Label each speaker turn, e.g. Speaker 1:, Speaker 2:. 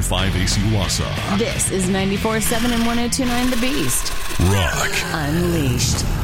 Speaker 1: 105 AC Wausau.
Speaker 2: This is 94.7 and 102.9 The Beast.
Speaker 1: Rock
Speaker 2: Unleashed.